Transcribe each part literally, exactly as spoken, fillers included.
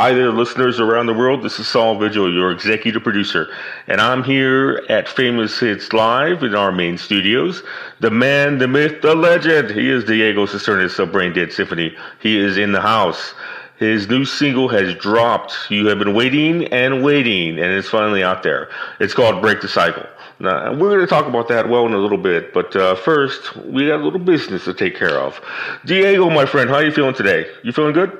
Hi there, listeners around the world. This is Saul Vigil, your executive producer, and I'm here at Famous Hits Live in our main studios. The man, the myth, the legend. He is Diego Cisternas of Brain Dead Symphony. He is in the house. His new single has dropped. You have been waiting and waiting, and it's finally out there. It's called Break the Cycle. Now, we're going to talk about that well in a little bit, but uh, first, we got a little business to take care of. Diego, my friend, how are you feeling today? You feeling good?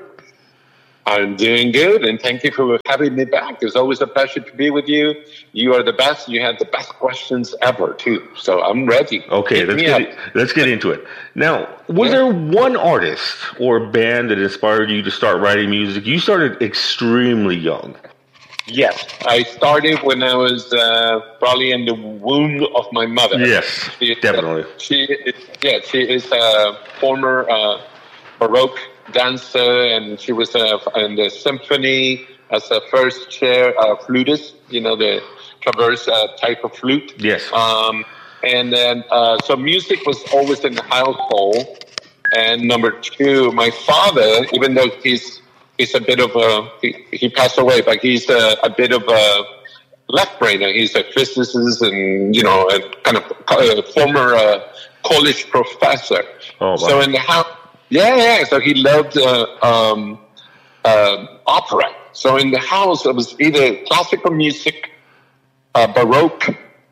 I'm doing good, and thank you for having me back. It's always a pleasure to be with you. You are the best. You had the best questions ever, too. So I'm ready. Okay, let's get, it, let's get into it. Now, was yeah. there one artist or band that inspired you to start writing music? You started extremely young. Yes, I started when I was uh, probably in the womb of my mother. Yes, she, definitely. She, is, yeah, she is a former uh, Baroque dancer, and she was uh, in the symphony as a first chair uh, flutist, you know, the traverse uh, type of flute. Yes. Um, and then, uh, so music was always in the household. And number two, my father, even though he's he's a bit of a, he, he passed away, but he's a, a bit of a left-brainer. He's a physicist and, you know, a kind of a former uh, college professor. Oh, wow. So in the house, Yeah, yeah. So he loved uh, um, uh, opera. So in the house, it was either classical music, uh, Baroque,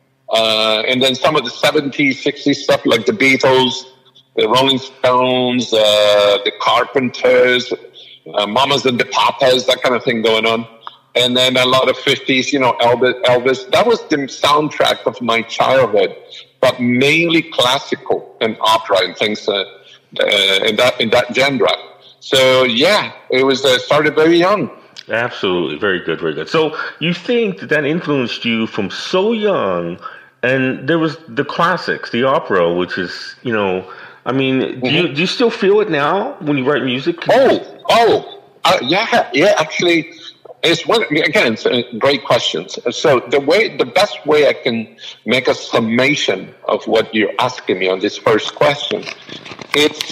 uh, and then some of the seventies, sixties stuff like the Beatles, the Rolling Stones, uh, the Carpenters, uh, Mamas and the Papas, that kind of thing going on. And then a lot of fifties, you know, Elvis. Elvis. That was the soundtrack of my childhood, but mainly classical and opera and things uh, Uh, in that in that genre. So yeah, it was uh, started very young. Absolutely, very good, very good. So you think that that influenced you from so young, and there was the classics, the opera, which is, you know, I mean, do mm-hmm. you do you still feel it now when you write music? Oh, oh, uh, yeah, yeah. Actually, it's one again. It's, uh, great questions. So the way, the best way I can make a summation of what you're asking me on this first question. It's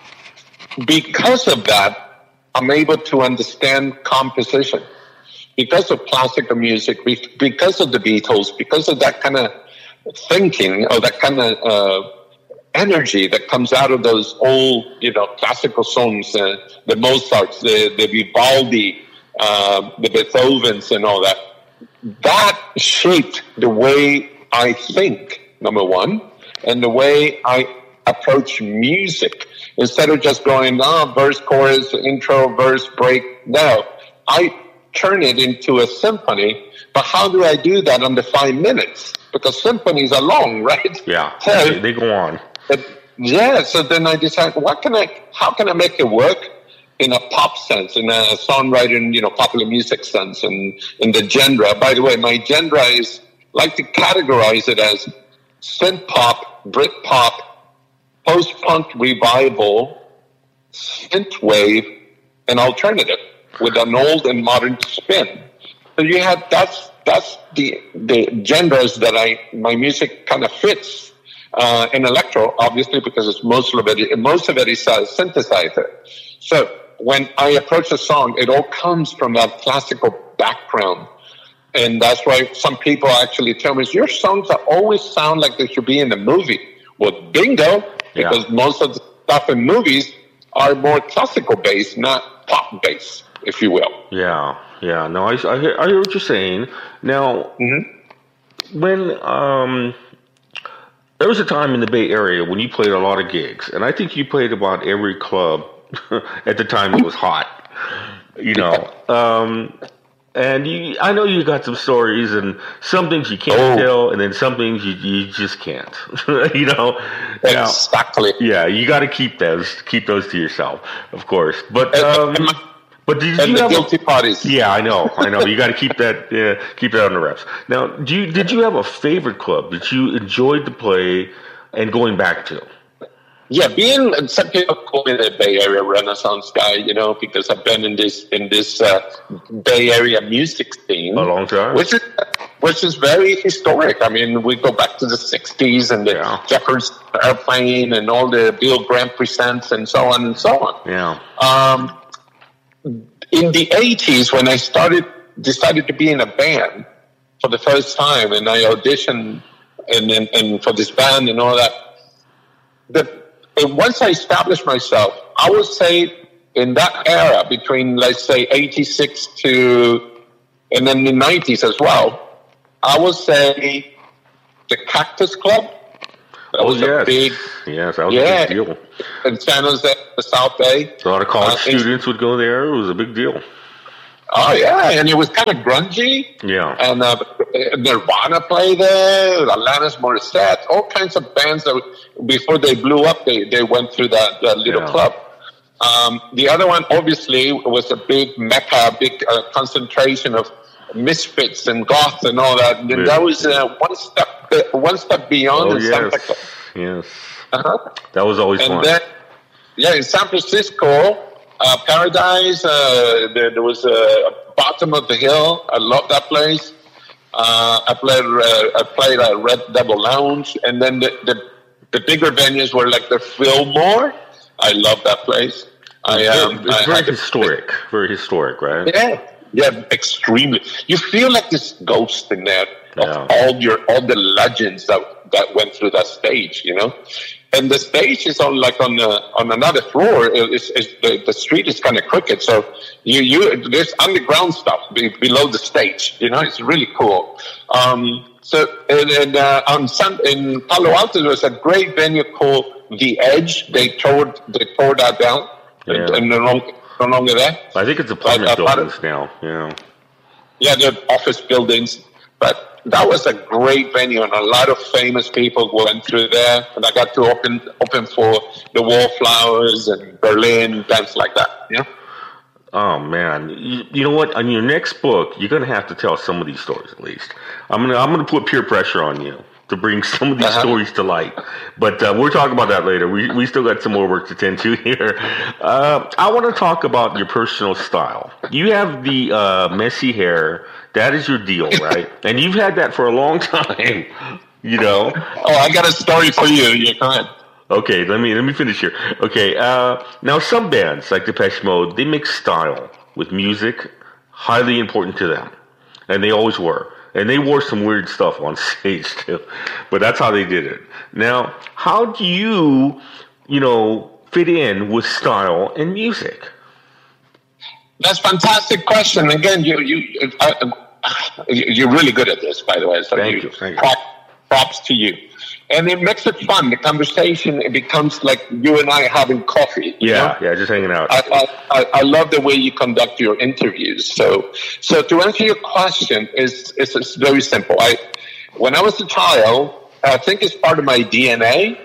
because of that, I'm able to understand composition. Because of classical music, because of the Beatles, because of that kind of thinking, or that kind of uh, energy that comes out of those old, you know, classical songs, uh, the Mozarts, the, the Vivaldi, uh, the Beethovens and all that, that shaped the way I think, number one, and the way I approach music. Instead of just going, oh, verse, chorus, intro, verse, break. No, I turn it into a symphony. But how do I do that under five minutes? Because symphonies are long, right? Yeah, so, they, they go on. But, yeah, so then I decide, what can I, how can I make it work in a pop sense, in a songwriting, you know, popular music sense, and in the genre. By the way, my genre is, like to categorize it as synth pop, Brit pop, post-punk revival, synthwave, and alternative with an old and modern spin. So you have that's that's the the genres that I my music kind of fits. Uh, in electro, obviously, because it's most of it most of it is a synthesizer. So when I approach a song, it all comes from that classical background. And that's why some people actually tell me, your songs always sound like they should be in a movie. Well, bingo. Because yeah. most of the stuff in movies are more classical based, not pop based, if you will. Yeah, yeah. No, I, I, hear, I hear what you're saying. Now, mm-hmm. when um, there was a time in the Bay Area when you played a lot of gigs, and I think you played about every club at the time it was hot. You know, um, and you, I know you got some stories, and some things you can't oh. tell, and then some things you, you just can't. you know, exactly. Now, yeah, you got to keep those, keep those to yourself, of course. But um, and, but did and you the have guilty a, parties? Yeah, I know, I know. You got to keep that, uh, keep that on the reps. Now, do you did you have a favorite club that you enjoyed to play and going back to? Yeah, being some people call me the Bay Area Renaissance guy, you know, because I've been in this in this uh, Bay Area music scene a long time, which is which is very historic. I mean, we go back to the sixties and the yeah. Jefferson Airplane and all the Bill Graham Presents and so on and so on. Yeah. Um, in the eighties, when I started, decided to be in a band for the first time, and I auditioned and, and, and for this band and all that, the, and once I established myself, I would say in that era between, let's say, eighty-six to, and then the nineties as well, I would say the Cactus Club. That oh, was yes. a big, yes, that was yeah, a big deal. In San Jose, the South Bay. A lot of college uh, students would go there. It was a big deal. Oh, yeah, and it was kind of grungy. Yeah. And uh, Nirvana played there, Alanis Morissette, all kinds of bands that before they blew up, they, they went through that, that little yeah. club. Um, the other one, obviously, was a big mecca, big uh, concentration of misfits and goth and all that. And yeah. that was uh, one step uh, one step beyond oh, in yes. Santa Clara. Yes. Uh-huh. That was always and fun. Then, yeah, in San Francisco, uh, Paradise, uh, there, there was a uh, Bottom of the Hill. I love that place. Uh, I played uh, I played at Red Devil Lounge, and then the, the the bigger venues were like the Fillmore. I love that place. I um, it's I, very I, historic, very historic, right? Yeah, yeah, extremely. You feel like this ghost in there of yeah. all your all the legends that that went through that stage, you know. And the stage is on like on uh, on another floor. It's, it's, the, the street is kind of crooked, so you you there's underground stuff be, below the stage. You know, it's really cool. Um, so and, and uh, on Sun, in Palo Alto, there was a great venue called The Edge. They tore they tore that down, yeah. and, and no longer no longer there. I think it's apartment but, uh, buildings now. Yeah, yeah, they're office buildings, but. That was a great venue, and a lot of famous people went through there. And I got to open open for the Wallflowers and Berlin, bands like that. You know? Oh man, you, you know what? On your next book, you're gonna have to tell some of these stories at least. I'm gonna I'm gonna put peer pressure on you to bring some of these uh-huh. stories to light. But uh, we'll talk about that later. We we still got some more work to tend to here. Uh, I want to talk about your personal style. You have the uh, messy hair. That is your deal, right? And you've had that for a long time, you know. Oh, I got a story for you. Yeah, go ahead. Okay, let me let me finish here. Okay, uh, now some bands like Depeche Mode, they mix style with music, highly important to them, and they always were. And they wore some weird stuff on stage too, but that's how they did it. Now, how do you, you know, fit in with style and music? That's a fantastic question. Again, you you. Uh, You're really good at this, by the way. So thank you, you. Thank prop, you. Props to you. And it makes it fun. The conversation, it becomes like you and I having coffee. Yeah, know? yeah, just hanging out. I, I, I love the way you conduct your interviews. So, so to answer your question, is it's, it's very simple. I, when I was a child, I think it's part of my D N A.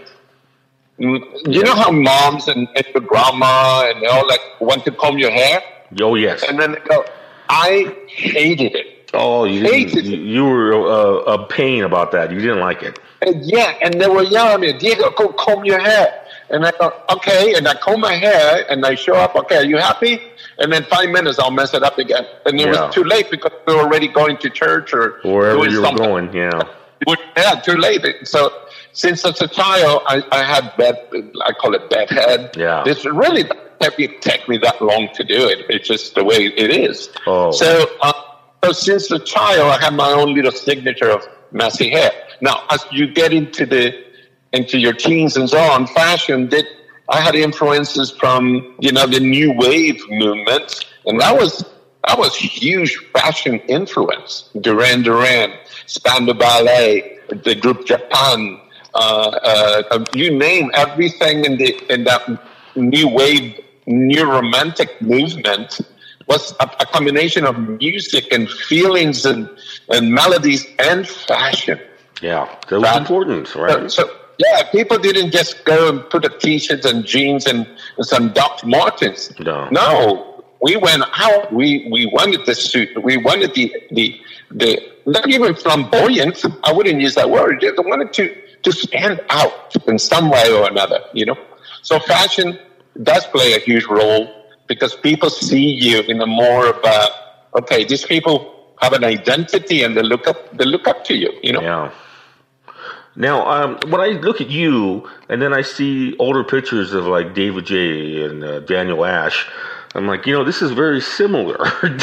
You know how moms and, and your grandma and they all like want to comb your hair? Oh yes. And then they go, I hated it. Oh, you hated you, you were uh, a pain about that. You didn't like it. And yeah, and they were yelling at me, Diego, go comb your hair. And I go, okay, and I comb my hair, and I show up, okay, are you happy? And then five minutes, I'll mess it up again. And it yeah. was too late because we were already going to church or wherever you were something. going, yeah. Yeah, too late. So since as a child, I, I had bad, I call it bad head. Yeah. It's really doesn't take me that long to do it. It's just the way it is. Oh. So, uh, so since a child, I had my own little signature of messy hair. Now, as you get into the into your teens and so on, fashion did. I had influences from you know the new wave movement, and that was that was huge fashion influence. Duran Duran, Spandau Ballet, the group Japan. Uh, uh, you name everything in the in that new wave, new romantic movement. Was a, a combination of music and feelings and, and melodies and fashion. Yeah, that was that, important, right? So, so, yeah, people didn't just go and put a t-shirt and jeans and, and some Doc Martens. No. No, we went out. We we wanted the suit. We wanted the the the not even flamboyant. I wouldn't use that word. They wanted to to stand out in some way or another. You know, so fashion does play a huge role. Because people see you in a more of a, okay, these people have an identity and they look up, they look up to you, you know? Yeah. Now, um, when I look at you and then I see older pictures of like David J. and uh, Daniel Ash, I'm like, you know, this is very similar.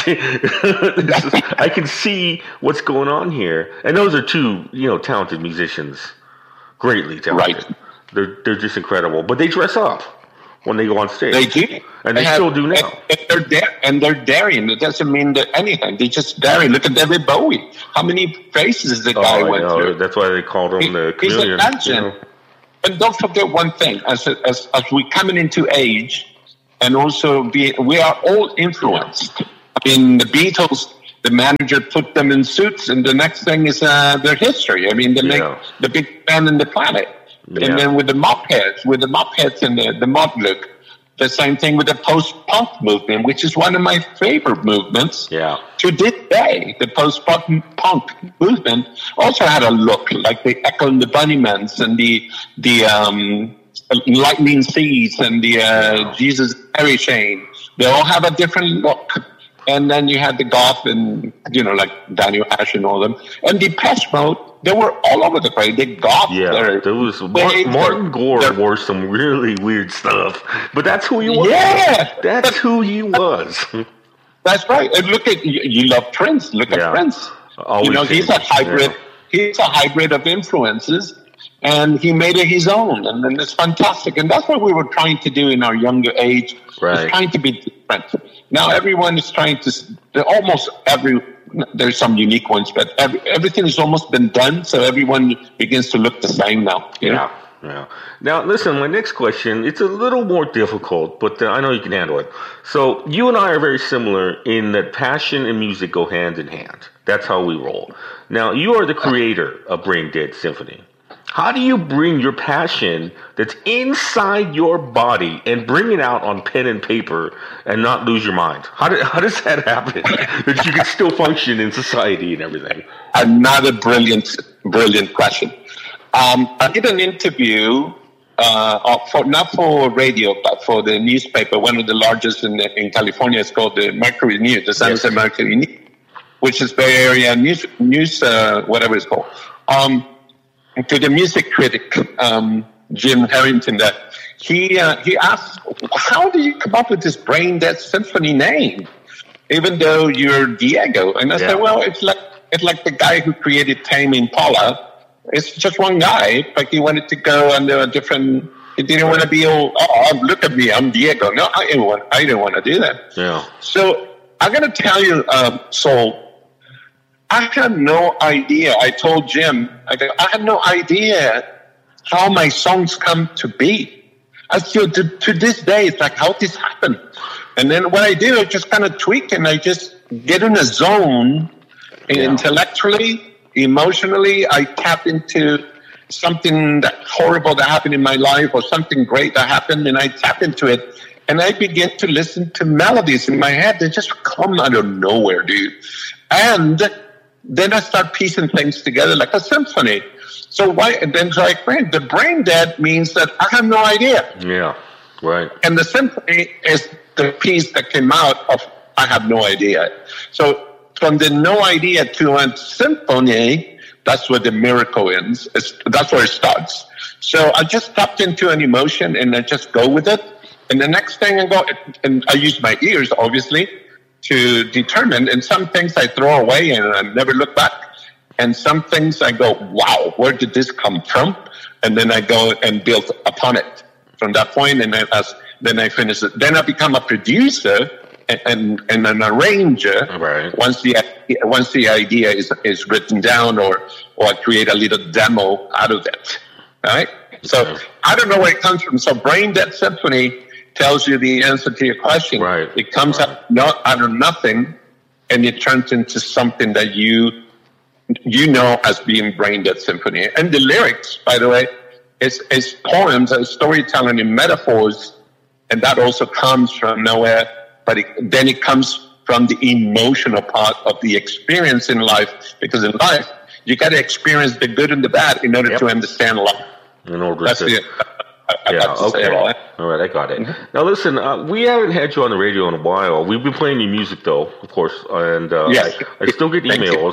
This is, I can see what's going on here. And those are two, you know, talented musicians, greatly talented. Right. They're they're just incredible. But they dress up when they go on stage. They do, and they, they have, still do now. And, and they're da- and they're daring. It doesn't mean that anything. They just daring. Look at David Bowie. How many faces the guy oh, went know. through? That's why they called him he, the chameleon. He's a legend. You know? And don't forget one thing: as as as we coming into age. And also, be, we are all influenced. I mean, the Beatles, the manager put them in suits, and the next thing is uh, their history. I mean, they make yeah. the big band in the planet. Yeah. And then with the Mopheads, with the Mopheads and the, the mod look, the same thing with the post-punk movement, which is one of my favorite movements. Yeah. To this day, the post-punk movement also had a look like the Echo and the Bunnymen and the the. Um, Lightning Seeds and the uh, Jesus Mary Chain. They all have a different look. And then you had the goth and, you know, like Daniel Ash and all them. And Depeche Mode, they were all over the place. They goth. Yeah, their, there was Martin, Martin Gore their, wore some really weird stuff. But that's who he was. Yeah. That's who he was. That's right. And look at, you, you love Prince. Look yeah. at Prince. Always you know, he's a hybrid. Yeah. He's a hybrid of influences. And he made it his own, and then it's fantastic. And that's what we were trying to do in our younger age, right. is trying to be different. Now everyone is trying to, almost every, there's some unique ones, but every, everything has almost been done, so everyone begins to look the same now. You yeah, know? yeah. Now, listen, my next question, it's a little more difficult, but uh, I know you can handle it. So you and I are very similar in that passion and music go hand in hand. That's how we roll. Now, you are the creator of Brain Dead Symphony. How do you bring your passion that's inside your body and bring it out on pen and paper and not lose your mind? How, do, how does that happen? That you can still function in society and everything? Another brilliant, brilliant question. Um, I did an interview, uh, for not for radio, but for the newspaper, one of the largest in, in California. It's called the Mercury News, the San Jose yes. Mercury News, which is Bay Area news, news uh, whatever it's called. Um, to the music critic, um, Jim Harrington, that he uh, he asked, how do you come up with this Brain Dead Symphony name, even though you're Diego? And I yeah. said, well, it's like it's like the guy who created Tame Impala. It's just one guy, but he wanted to go under a different. He didn't want to be all, oh, look at me, I'm Diego. No, I didn't want. I didn't want to do that. Yeah. So I'm going to tell you, um, Saul. I had no idea. I told Jim, I, go, I had no idea how my songs come to be. I still, to, to this day, it's like, how did this happen? And then what I do, I just kind of tweak and I just get in a zone yeah. intellectually, emotionally. I tap into something that horrible that happened in my life or something great that happened, and I tap into it. And I begin to listen to melodies in my head that just come out of nowhere, dude. And then I start piecing things together like a symphony. So why? And then so I brain the brain dead means that I have no idea. Yeah, right. And the symphony is the piece that came out of I have no idea. So from the no idea to a symphony, that's where the miracle ends. It's, that's where it starts. So I just tapped into an emotion and I just go with it. And the next thing I go, and I use my ears, obviously, to determine, and some things I throw away and I never look back. And some things I go, wow, where did this come from? And then I go and build upon it from that point, and then, as, then I finish it. Then I become a producer and, and, and an arranger right. once the once the idea is is written down, or or I create a little demo out of it. Right? So okay. I don't know where it comes from. So Brain Dead Symphony tells you the answer to your question. Right. It comes right. out not out of nothing, and it turns into something that you you know as being Brain Dead Symphony. And the lyrics, by the way, is is poems and storytelling in metaphors, and that also comes from nowhere. But it, then it comes from the emotional part of the experience in life, because in life you got to experience the good and the bad in order yep. to understand life. In order That's to. The, I, yeah, okay. All, all right, I got it. Mm-hmm. Now, listen, uh, we haven't had you on the radio in a while. We've been playing your music, though, of course, and uh, yes. I, I still get emails,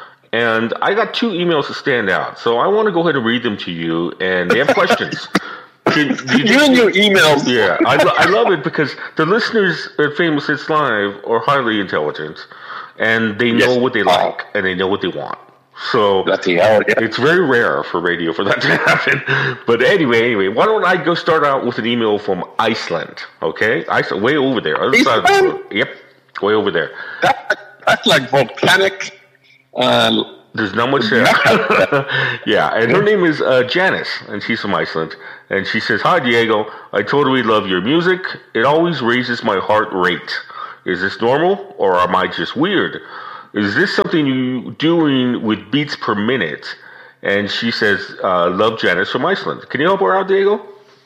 and I got two emails that stand out. So I want to go ahead and read them to you, and they have questions. Can, do you, you and your emails. Yeah, I, lo- I love it because the listeners at Famous Hits Live are highly intelligent, and they know Yes. what they like and they know what they want. So Bloody hell, yeah. it's very rare for radio for that to happen. But anyway, anyway, why don't I go start out with an email from Iceland? Okay, Iceland, way over there, other side of the Iceland? world. Yep, way over there. That, that's like volcanic. Uh, There's not much there. Yeah, and her name is uh, Janice, and she's from Iceland. And she says, "Hi, Diego. I totally love your music. It always raises my heart rate. Is this normal, or am I just weird? Is this something you doing with beats per minute?" And she says, uh, "Love, Janice from Iceland." Can you help her out, Diego?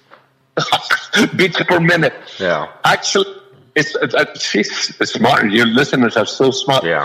beats per minute. Yeah. Actually, it's, uh, she's smart. Your listeners are so smart. Yeah.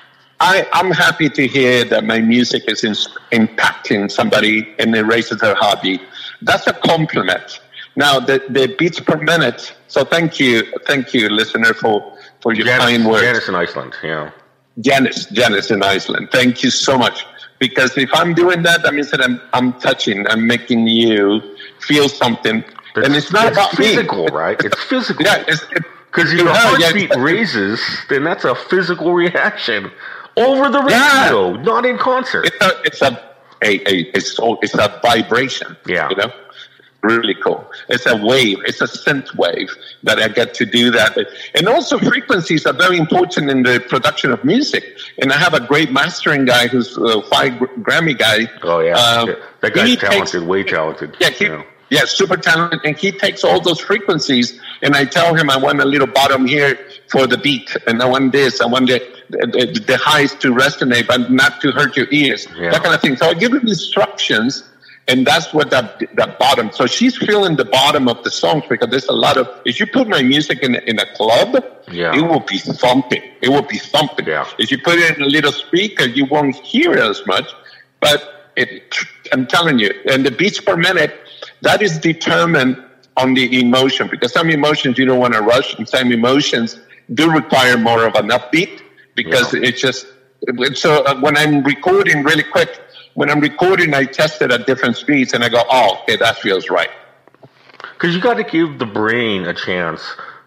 I, I'm happy to hear that my music is in, impacting somebody and it raises their hobby. That's a compliment. Now, the, the beats per minute. So thank you, thank you, listener, for, for your Janice, kind words. Janice in Iceland, yeah. Janice, Janice in Iceland. Thank you so much. Because if I'm doing that, that means that I'm, I'm touching, I'm making you feel something. That's, and it's not it's about physical, me. right? It's physical. Yeah, it's, it, Because if your yeah, heartbeat yeah. raises, then that's a physical reaction over the radio, Yeah. not in concert. It's a, it's a, a, a it's, so, it's a vibration. Yeah. You know, really cool. It's a wave. It's a synth wave that I get to do that. And also frequencies are very important in the production of music. And I have a great mastering guy who's a five Grammy guy. Oh yeah, Um, yeah. That guy's he talented, takes- way talented. Yeah, he, Yeah. yeah, super talented, and he takes all those frequencies, and I tell him I want a little bottom here for the beat, and I want this, I want the, the, the highs to resonate, but not to hurt your ears, Yeah. that kind of thing. So I give him instructions, and that's what that that bottom. So she's feeling the bottom of the songs because there's a lot of. If you put my music in in a club, Yeah. it will be thumping. It will be thumping. Yeah. If you put it in a little speaker, you won't hear it as much, but it. I'm telling you, and the beats per minute. That is determined on the emotion because some emotions you don't want to rush, and some emotions do require more of an upbeat because Yeah. it's just. So uh, when I'm recording really quick, when I'm recording, I test it at different speeds, and I go, "Oh, okay, that feels right." Because you got to give the brain a chance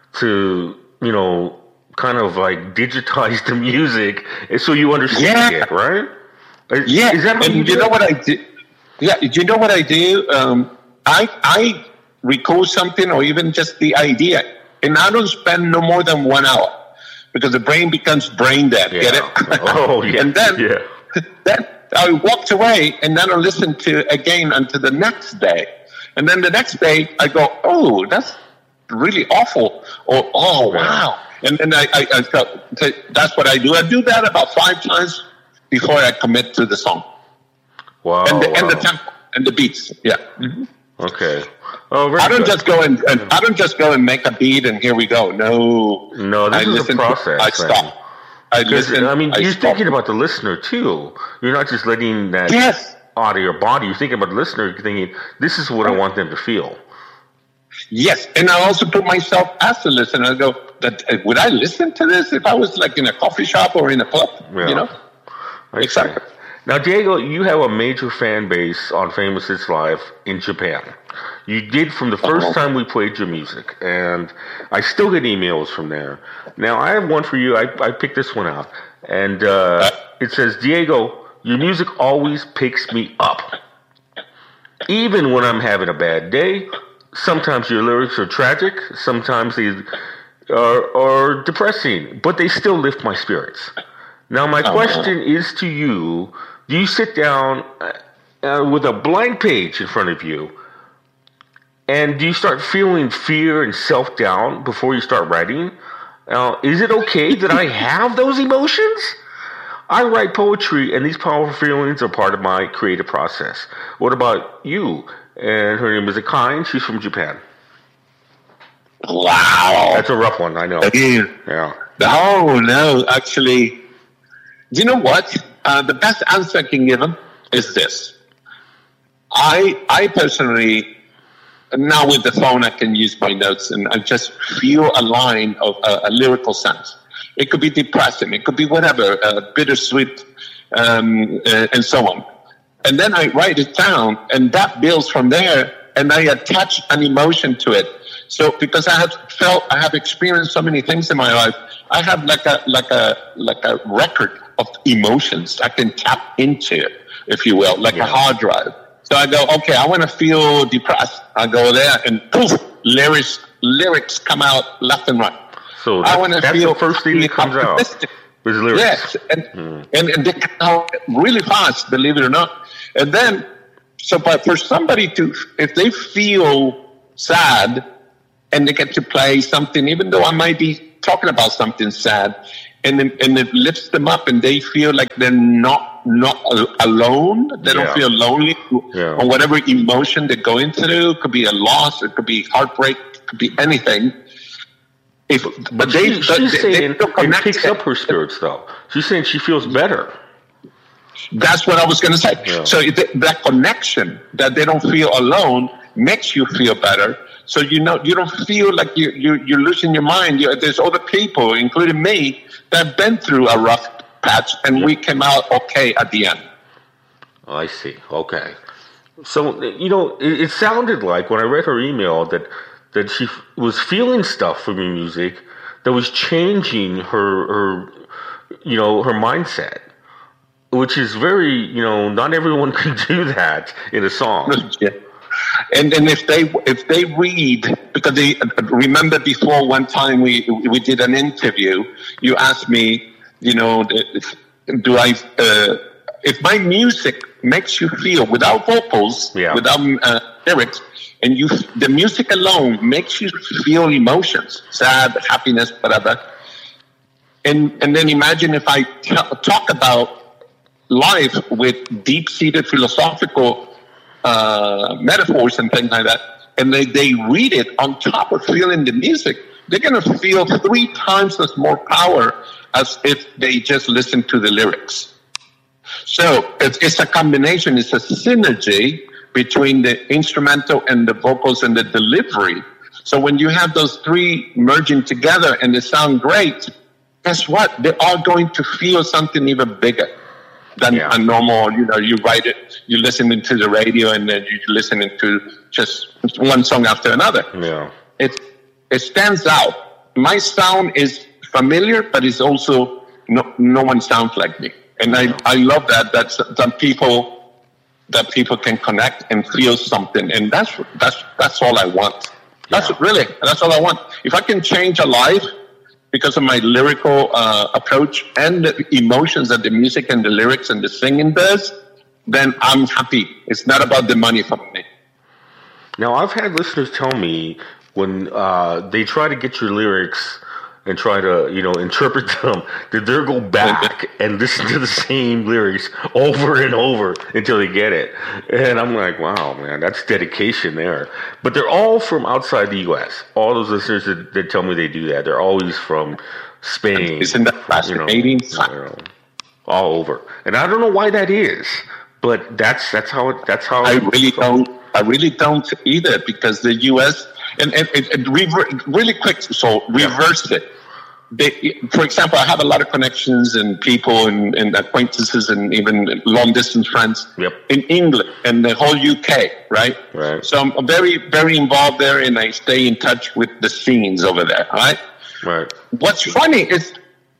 to, you know, kind of like digitize the music, so you understand Yeah. it, right? Is, Yeah, is that how and you you, do know it? what I do? Yeah, do you know what I do? Um, I I record something or even just the idea, and I don't spend no more than one hour because the brain becomes brain dead. Yeah. Get it? Oh, yeah. And then, Yeah. then I walked away, and then I listen to again until the next day, and then the next day I go, "Oh, that's really awful," or "Oh, Yeah. wow," and then I, I, I felt that's what I do. I do that about five times before I commit to the song. Wow. And the, and the wow. tempo and the beats, yeah. Mhm. Okay. Oh, very I don't good. just go and, and I don't just go and make a beat and here we go. No, No, this I is a listen to- process. I man. stop. I 'Cause, listen. I mean, I you're stop. thinking about the listener too. You're not just letting that Yes, out of your body. You're thinking about the listener. You're thinking, this is what I want them to feel. yes, and I also put myself as a listener. I go, that uh, would I listen to this if I was like in a coffee shop or in a club? Yeah. You know, I see. Exactly. Now, Diego, you have a major fan base on Famous Hits Live in Japan. You did from the first Uh-huh. time we played your music, and I still get emails from there. Now, I have one for you. I, I picked this one out, and uh, it says, Diego, your music always picks me up. Even when I'm having a bad day, sometimes your lyrics are tragic, sometimes they are, are depressing, but they still lift my spirits. Now, my Oh. question is to you, do you sit down uh, with a blank page in front of you, and do you start feeling fear and self-doubt before you start writing? Now, is it okay that I have those emotions? I write poetry, and these powerful feelings are part of my creative process. What about you? And her name is Akai, she's from Japan. wow. That's a rough one, I know. Again. Yeah. Oh no, actually, do you know what? Uh, the best answer I can give them is this. I I personally now with the phone I can use my notes and I just feel a line of uh, a lyrical sense. It could be depressing, it could be whatever, uh, bittersweet, um, uh, and so on. And then I write it down, and that builds from there. and I attach an emotion to it. So because I have felt, I have experienced so many things in my life, I have like a like a like a record of emotions I can tap into, if you will, like yeah. a hard drive. So I go, okay, I want to feel depressed. I go there, and poof, lyrics lyrics come out left and right. So that, I want to that's feel the first thing that comes out. Is lyrics. Yes, and, hmm. and and they come out really fast, believe it or not. And then, so but for somebody to, if they feel sad, and they get to play something, even though I might be talking about something sad, and then, and it lifts them up, and they feel like they're not not alone. They yeah. don't feel lonely yeah. on whatever emotion they're going through. It could be a loss, it could be heartbreak, it could be anything. If, but, but they, she, she's they, saying they it picks up her spirits, though. She's saying she feels better. That's what I was going to say. Yeah. So it, that connection, that they don't feel alone, makes you feel better. So you know you don't feel like you, you, you're losing your mind. You, there's other people, including me, that have been through a rough patch, and yeah. we came out okay at the end. Oh, I see. Okay. So, you know, it, it sounded like when I read her email that that she f- was feeling stuff from your music that was changing her, her, you know, her mindset, which is very, you know, not everyone can do that in a song. Yeah. And and if they if they read, because they remember before one time we we did an interview, you asked me, you know, if, do I uh, if my music makes you feel without vocals, yeah. without uh, lyrics, and you the music alone makes you feel emotions, sad, happiness, whatever. And and then imagine if I t- talk about life with deep-seated philosophical uh, metaphors and things like that, and they, they read it on top of feeling the music, they're going to feel three times as more power as if they just listen to the lyrics. So it's, it's a combination, it's a synergy between the instrumental and the vocals and the delivery. So when you have those three merging together and they sound great, guess what? They're all going to feel something even bigger than yeah. a normal, you know, you write it, you're listening to the radio, and then you're listening to just one song after another. Yeah. It, it stands out. My sound is familiar, but it's also, no, no one sounds like me. And I, I love that, that some people, that people can connect and feel something. And that's, that's, that's all I want. That's yeah. really, that's all I want. If I can change a life because of my lyrical uh, approach and the emotions that the music and the lyrics and the singing does, then I'm happy. It's not about the money for me. Now, I've had listeners tell me when uh, they try to get your lyrics and try to, you know, interpret them, that they'll go back and listen to the same lyrics over and over until they get it. And I'm like, wow, man, that's dedication there. But they're all from outside the U S. All those listeners that, that tell me they do that, they're always from Spain. Isn't that fascinating? You know, you know, all over. And I don't know why that is, but that's that's how it, that's how I really don't. I really don't either, because the U S and and, and, and rever- really quick, so reverse it. They, for example, I have a lot of connections and people and, and acquaintances and even long distance friends yep. in England and the whole U K, right? Right. So I'm very, very involved there, and I stay in touch with the scenes over there, right? Right. What's funny is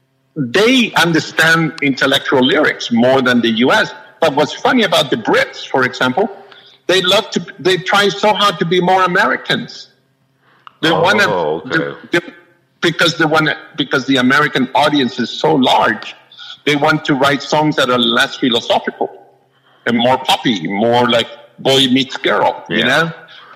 they understand intellectual lyrics more than the U S. But what's funny about the Brits, for example, they love to, they try so hard to be more Americans. They oh, want to, okay. because they want, because the American audience is so large, they want to write songs that are less philosophical and more poppy, more like boy meets girl, yeah. you know.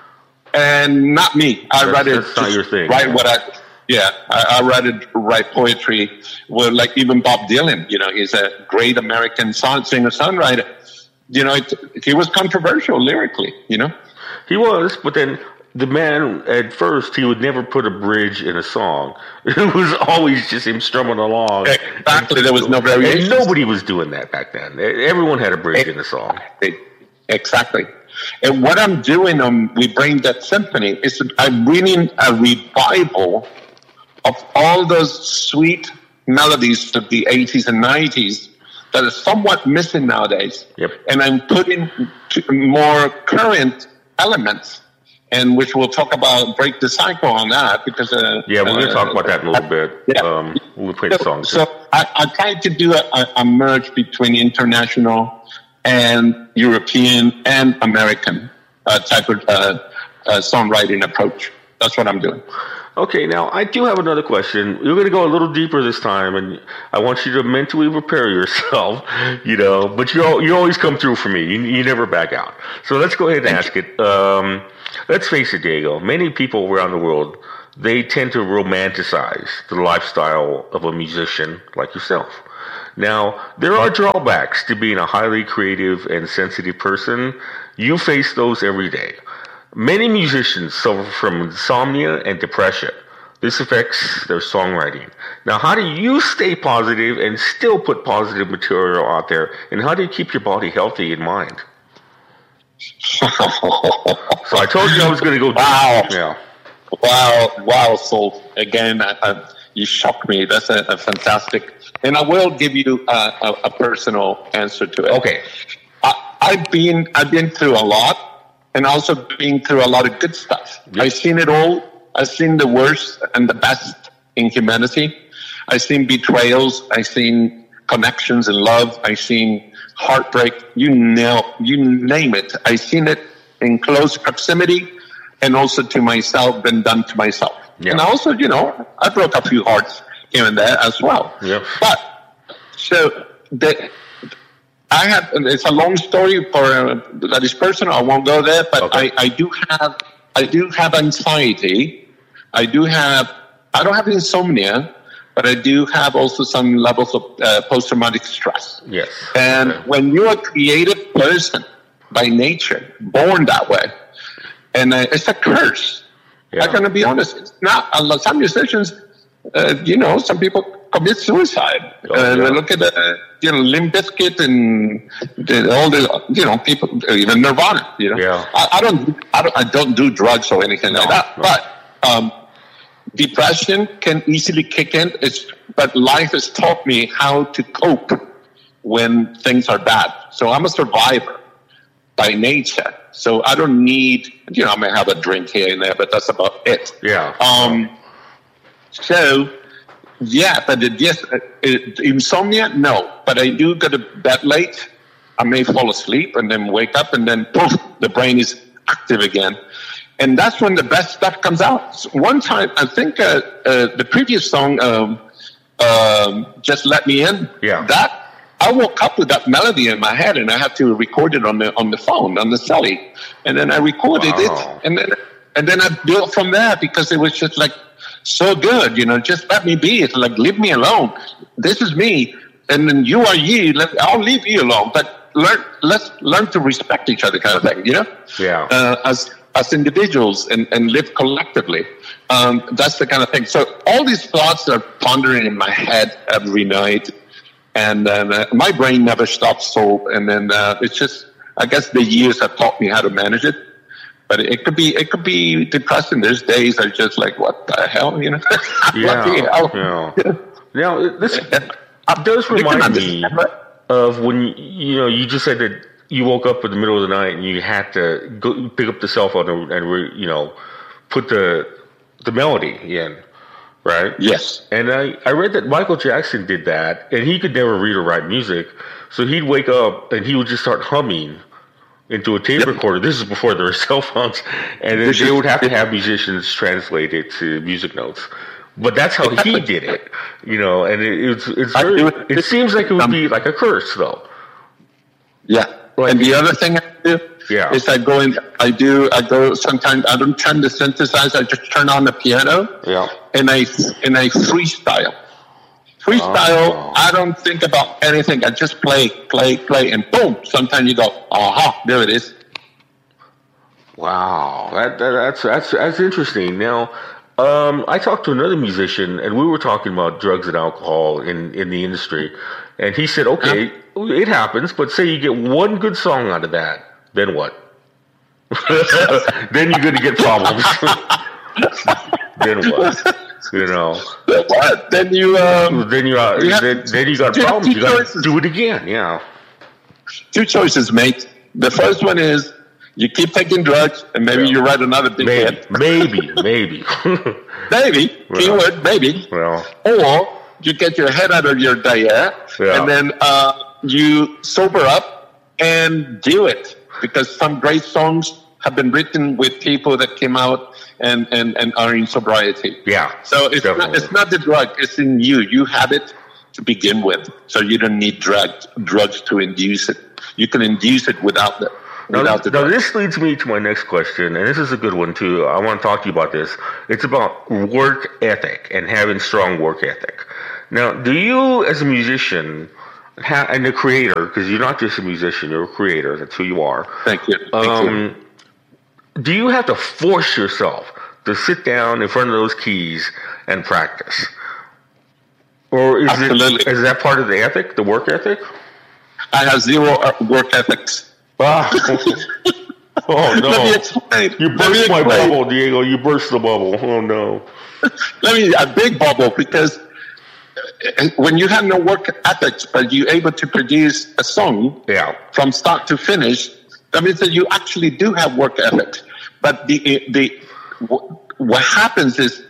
And not me. I rather that's not your thing, write yeah. what I. Yeah, I, I rather write poetry. Well, like even Bob Dylan, you know, he's a great American song singer songwriter. You know, it, he was controversial lyrically. You know, he was, but then. The man, at first, he would never put a bridge in a song. It was always just him strumming along. Exactly. There was no variation. And nobody was doing that back then. Everyone had a bridge in a song. Exactly. And what I'm doing on We Brain Dead Symphony is I'm bringing a revival of all those sweet melodies of the eighties and nineties that are somewhat missing nowadays. Yep. And I'm putting more current elements and which we'll talk about, break the cycle on that because uh, yeah, we're going to uh, talk about that in a little bit. Yeah. Um, we'll play the so, song. So I, I tried to do a, a merge between international and European and American uh, type of uh, uh, songwriting approach. That's what I'm doing. Okay, now I do have another question. We're going to go a little deeper this time, and I want you to mentally prepare yourself, you know, but you you always come through for me. You, you never back out. So let's go ahead and ask it. Um, let's face it, Diego, many people around the world, they tend to romanticize the lifestyle of a musician like yourself. Now, there are drawbacks to being a highly creative and sensitive person. You face those every day. Many musicians suffer from insomnia and depression. This affects their songwriting. Now, how do you stay positive and still put positive material out there? And how do you keep your body healthy in mind? So I told you I was going to go. Wow. Yeah. Wow. Wow. So again, I, I, you shocked me. That's a, a fantastic. And I will give you a, a, a personal answer to it. Okay. I, I've been I've been through a lot. And also been through a lot of good stuff. Yep. I've seen it all. I've seen the worst and the best in humanity. I've seen betrayals. I've seen connections and love. I've seen heartbreak. You know, you name it. I've seen it in close proximity, and also to myself, been done to myself. Yep. And also, you know, I broke a few hearts here and there as well. Yep. But so the. I have, it's a long story for uh, that is personal. I won't go there, but okay. I, I do have, I do have anxiety. I do have, I don't have insomnia, but I do have also some levels of uh, post-traumatic stress. Yes. And okay. when you're a creative person by nature, born that way, and uh, it's a curse. Yeah. I'm going to be honest. It's not, some musicians, uh, you know, some people commit suicide. Oh, uh, yeah. Look at uh, you know Limp Bizkit and the, all the you know people, even Nirvana. You know, yeah. I, I don't, I don't, I don't do drugs or anything no, like that. No. But um, depression can easily kick in. It's but life has taught me how to cope when things are bad. So I'm a survivor by nature. So I don't need, you know, I may have a drink here and there, but that's about it. Yeah. Um. So. Yeah, but it, yes, it, insomnia, no. But I do go to bed late. I may fall asleep and then wake up, and then poof, the brain is active again. And that's when the best stuff comes out. So one time, I think uh, uh, the previous song, um, um, Just Let Me In, yeah. that I woke up with that melody in my head, and I had to record it on the on the phone, on the celly. And then I recorded wow. it, and then and then I built from there because it was just like, so good, you know, just let me be. It's like, leave me alone. This is me, and then you are you. Let, I'll leave you alone, but learn. Let's learn to respect each other, kind of thing, you know. Yeah. Uh, as as individuals and, and live collectively. Um, that's the kind of thing. So all these thoughts are pondering in my head every night, and then uh, my brain never stops. So, and then uh, it's just, I guess the years have taught me how to manage it. But it could be it could be depressing. There's days are just like, what the hell, you know? Yeah, yeah. Now this does remind me of when you know you just said that you woke up in the middle of the night and you had to go pick up the cell phone and, and you know put the the melody in, right? Yes. And I I read that Michael Jackson did that, and he could never read or write music, so he'd wake up and he would just start humming into a tape yep. recorder. This is before there were cell phones, and then they would have to have musicians translate it to music notes. But that's how he did it, you know. And it, it's it's very, it seems like it would be like a curse, though. Yeah. Like, and the other thing I do yeah. is I go in. I do. I go sometimes. I don't turn the synthesizer. I just turn on the piano. Yeah. And I and I freestyle. Freestyle, oh. I don't think about anything. I just play, play, play, and boom. Sometimes you go, aha, there it is. Wow, that, that that's that's that's interesting. Now, um, I talked to another musician, and we were talking about drugs and alcohol in, in the industry, and he said, "Okay, yeah. it happens, but say you get one good song out of that, then what? Then you're going to get problems. Then what?" You know, what? Then you, um, then you, uh, you then, then you got problems. You got to do it again. Yeah. Two choices, mate. The first one is You keep taking drugs, and maybe yeah. you write another big maybe, hit. Maybe, maybe. maybe, well, keyword, maybe. Well. Or you get your head out of your diet, yeah. and then uh, you sober up and do it. Because some great songs have been written with people that came out and, and, and are in sobriety. Yeah. So it's not, it's not the drug, it's in you. You have it to begin with. So you don't need drugs, drugs to induce it. You can induce it without the Now, without the now drugs. This leads me to my next question, and this is a good one too. I want to talk to you about this. It's about work ethic and having strong work ethic. Now, do you as a musician ha- and a creator, because you're not just a musician, you're a creator, that's who you are. Thank you. Thank um, you. Do you have to force yourself to sit down in front of those keys and practice? Or is, it, is that part of the ethic, the work ethic? I have zero work ethics. Ah. Oh, no. Let me explain. You burst my bubble, Diego. You burst the bubble. Oh, no. Let me, a big bubble, because when you have no work ethics, but you're able to produce a song yeah. from start to finish, that means that you actually do have work ethics. But the the what happens is,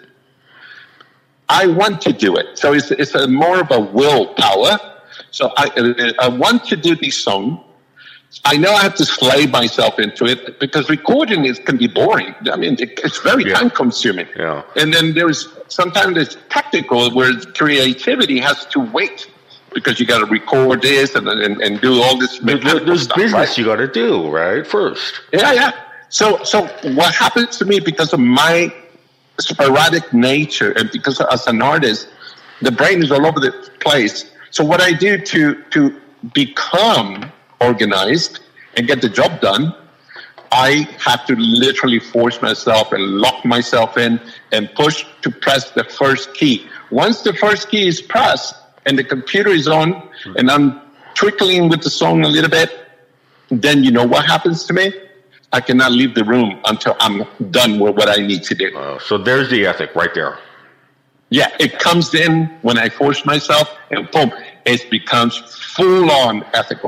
I want to do it. So it's it's a more of a willpower. So I I want to do this song. I know I have to slave myself into it, because recording is can be boring. I mean, it, it's very yeah. time consuming. Yeah. And then there's sometimes it's technical, where creativity has to wait, because you got to record this and, and and do all this. There, there's stuff, business right? you got to do right first. Yeah, yeah. So so what happens to me, because of my sporadic nature and because as an artist, the brain is all over the place. So what I do to to become organized and get the job done, I have to literally force myself and lock myself in and push to press the first key. Once the first key is pressed and the computer is on and I'm trickling with the song a little bit, then you know what happens to me? I cannot leave the room until I'm done with what I need to do. Uh, so there's the ethic right there. Yeah, it comes in when I force myself, and boom, it becomes full-on ethical.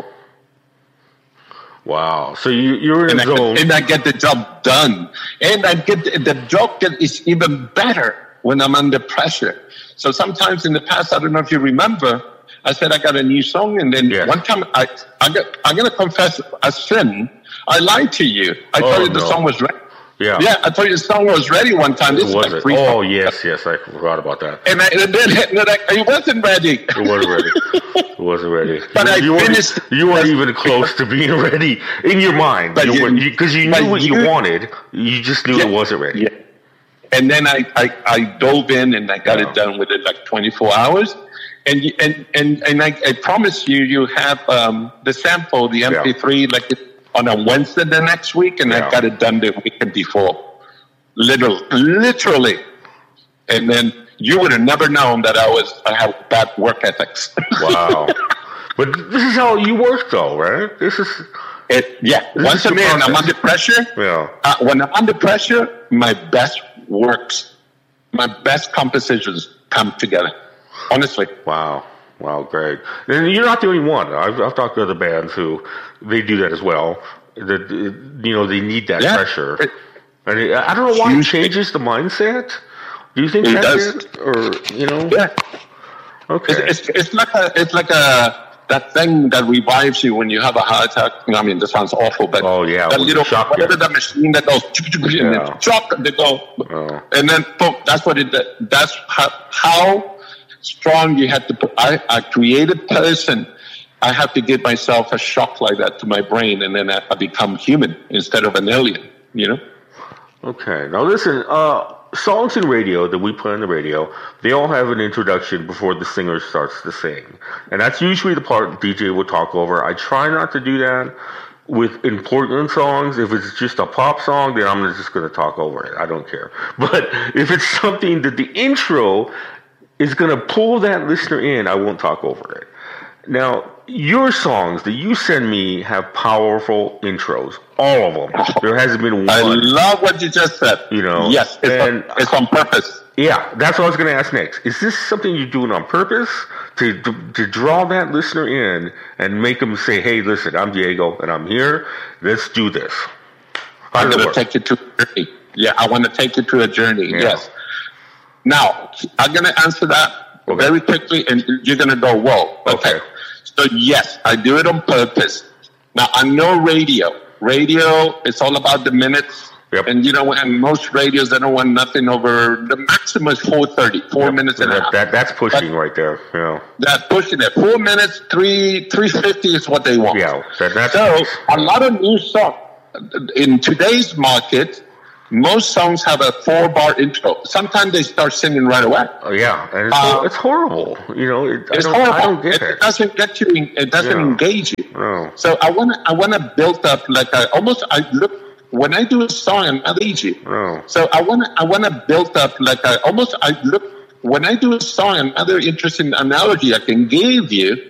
Wow. So you, you're in and a zone. I, and I get the job done. And I get the, the job get, is even better when I'm under pressure. So sometimes in the past, I don't know if you remember, I said I got a new song, and then yes. one time I, I got, I'm going to confess a sin. I lied to you. I oh, told you the no. song was ready. Yeah. Yeah, I told you the song was ready one time. This was is it? like Oh, yes, yes. I forgot about that. And, I, and then and then I, it wasn't ready. It wasn't ready. It wasn't ready. But you, I you finished. Weren't, you weren't even close to being ready in your mind. Because you, you, you, you knew what you, you wanted. You just knew yeah, it wasn't ready. Yeah. And then I, I, I dove in and I got yeah. it done within like twenty-four hours. And you, and and, and I, I promise you, you have um, the sample, the M P three, yeah. like on a Wednesday the next week, and yeah. I got it done the weekend before. Literally, literally. And then you would have never known that I was I have bad work ethics. Wow. But this is how you work, though, right? This is it. Yeah. Once a man, I'm under pressure. Yeah. Uh, when I'm under pressure, my best works, my best compositions come together. Honestly. Wow. Wow, great. And you're not the only one. I've, I've talked to other bands who they do that as well. That you know they need that yeah. pressure. It, and it, I don't know why it changes the mindset. Do you think it that's does. it, or you know? Yeah. Okay. It's, it's it's like a it's like a that thing that revives you when you have a heart attack. I mean, this sounds awful, but oh yeah, that little shock whatever you. that machine that goes yeah. and then shock they go, oh. and then boom. That's what it. That's how how strong you have to put. I a creative person. I have to give myself a shock like that to my brain, and then I, I become human instead of an alien. You know. Okay. Now listen. Uh, songs in radio that we play on the radio, they all have an introduction before the singer starts to sing, and that's usually the part D J will talk over. I try not to do that with important songs. If it's just a pop song, then I'm just going to talk over it. I don't care. But if it's something that the intro is going to pull that listener in, I won't talk over it. Now, your songs that you send me have powerful intros. All of them. There hasn't been one. I love what you just said. You know, yes, it's, and, on, it's on purpose. Yeah, that's what I was going to ask next. Is this something you're doing on purpose to, to to draw that listener in and make them say, "Hey, listen, I'm Diego and I'm here. Let's do this." I'm going to take you to a journey. Yeah, I want to take you to a journey. Yeah. Yes. Now, I'm going to answer that okay. very quickly, and you're going to go, whoa. Okay. okay. So, yes, I do it on purpose. Now, I know radio. Radio, it's all about the minutes. Yep. And, you know, and most radios, they don't want nothing over, the maximum is four thirty, four yep. minutes and that, a half. That, that's pushing but right there. Yeah. That's pushing it. Four minutes, three, three fifty is what they want. Yeah. That, that's so, nice. A lot of new songs, in today's market, most songs have a four-bar intro. Sometimes they start singing right away. Oh yeah, and it's, uh, it's horrible. You know, it, it's I don't, horrible. I don't get it. it. It doesn't get you. It doesn't yeah. engage you. No. So I want to. I want to build up like I almost. I look when I do a song. I'm not easy. No. So I want to. I want to build up like I almost. I look when I do a song. Another interesting analogy I can give you